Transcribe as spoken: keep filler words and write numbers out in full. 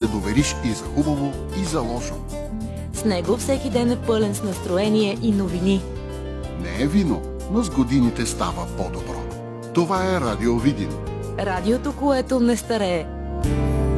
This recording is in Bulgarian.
довериш и за хубаво, и за лошо. С него всеки ден е пълен с настроение и новини. Не е вино, но с годините става по-добро. Това е Радио Видин. Радиото, което не старее.